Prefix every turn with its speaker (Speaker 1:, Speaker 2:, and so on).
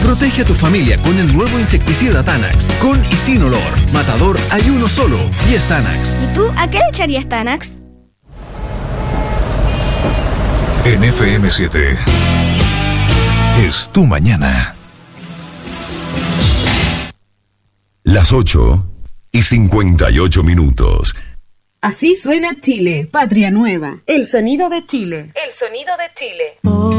Speaker 1: Protege a tu familia con el nuevo insecticida Tanax. Con y sin olor. Matador hay uno solo y es Tanax.
Speaker 2: ¿Y tú a qué le echarías Tanax?
Speaker 3: En FM7 es tu mañana.
Speaker 4: Las 8:58.
Speaker 5: Así suena Chile, patria nueva. El sonido de Chile. El sonido de Chile.